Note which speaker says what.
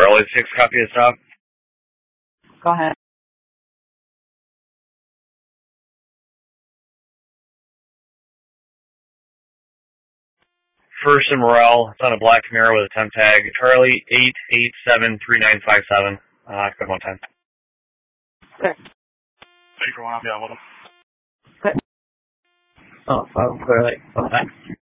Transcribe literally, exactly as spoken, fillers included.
Speaker 1: Morel, is six copy of stop?
Speaker 2: Go ahead.
Speaker 1: First and Morel, it's on a black Camaro with a temp tag. Charlie eight eight seven three nine five seven. Uh, code one ten.
Speaker 2: Okay.
Speaker 1: Thank you for one. Yeah, hold on.
Speaker 2: Okay. Oh, oh, clearly. Okay.